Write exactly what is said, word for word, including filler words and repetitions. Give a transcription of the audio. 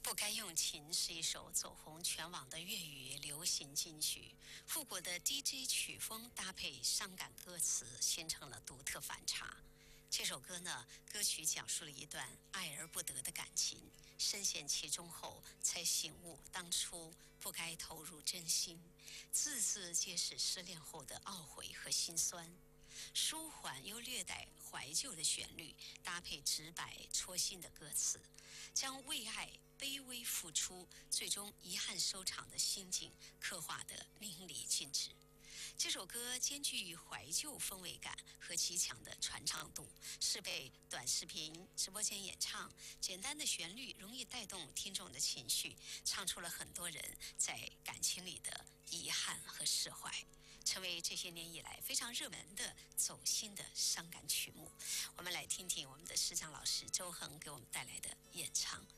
不该用情是一首走红全网的粤语流行金曲，复古的 D J 曲风搭配伤感歌词，形成了独特反差。这首歌呢，歌曲讲述了一段爱而不得的感情，深陷其中后才醒悟当初不该投入真心，字字皆是失恋后的懊悔和心酸。舒缓又略带怀旧的旋律，搭配直白戳心的歌词，将为爱卑微付出，最终遗憾收场的心境刻画得淋漓尽致。这首歌兼具怀旧氛围感和极强的传唱度，是被短视频、直播间演唱，简单的旋律容易带动听众的情绪，唱出了很多人在感情里的遗憾和释怀，成为这些年以来非常热门的走心的伤感曲目。我们来听听我们的师长老师周恒给我们带来的演唱。